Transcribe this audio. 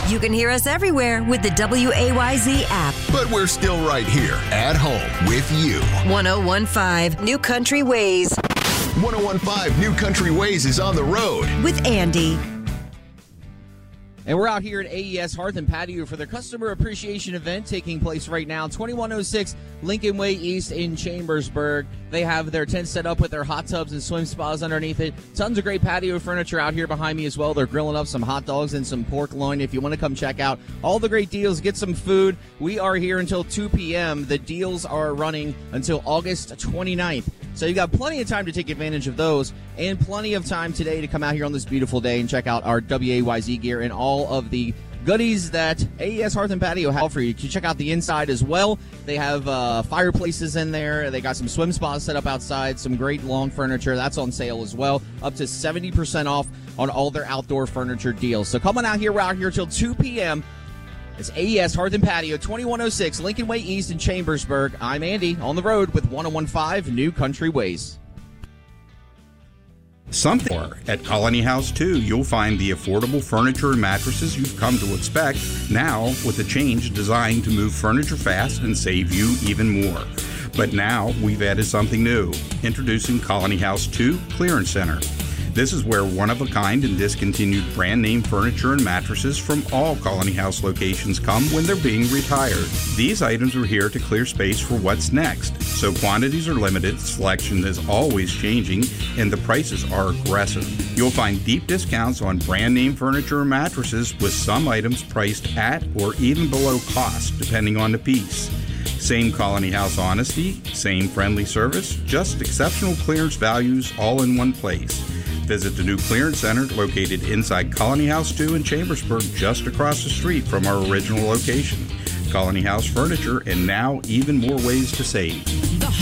You can hear us everywhere with the WAYZ app. But we're still right here at home with you. 1015 New Country Ways 1015 New Country Ways is on the road. with Andy. And we're out here at AES Hearth and Patio for their customer appreciation event taking place right now, 2106 Lincoln Way East in Chambersburg. They have their tent set up with their hot tubs and swim spas underneath it. Tons of great patio furniture out here behind me as well. They're grilling up some hot dogs and some pork loin. If you want to come check out all the great deals, get some food. We are here until 2 p.m. The deals are running until August 29th. So you've got plenty of time to take advantage of those and plenty of time today to come out here on this beautiful day and check out our WAYZ gear and all of the goodies that AES Hearth and Patio have for you. You can check out the inside as well. They have fireplaces in there. They got some swim spas set up outside, some great lawn furniture. That's on sale as well, up to 70% off on all their outdoor furniture deals. So come on out here. We're out here till 2 p.m. It's AES Hearth and Patio, 2106 Lincoln Way East in Chambersburg. I'm Andy on the road with 1015 New Country Ways. Something more. At Colony House 2, you'll find the affordable furniture and mattresses you've come to expect, now with a change designed to move furniture fast and save you even more. But now we've added something new. Introducing Colony House 2 Clearance Center. This is where one-of-a-kind and discontinued brand-name furniture and mattresses from all Colony House locations come when they're being retired. These items are here to clear space for what's next, so quantities are limited, selection is always changing, and the prices are aggressive. You'll find deep discounts on brand-name furniture and mattresses, with some items priced at or even below cost, depending on the piece. Same Colony House honesty, same friendly service, just exceptional clearance values all in one place. Visit the new clearance center located inside Colony House 2 in Chambersburg, just across the street from our original location. Colony House Furniture, and now even more ways to save.